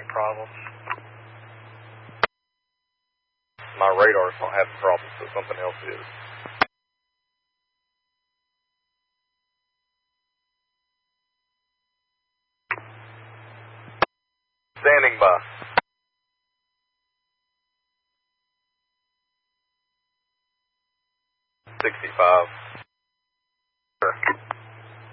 problems. My radar's not having problems, so something else is. Standing by. 65.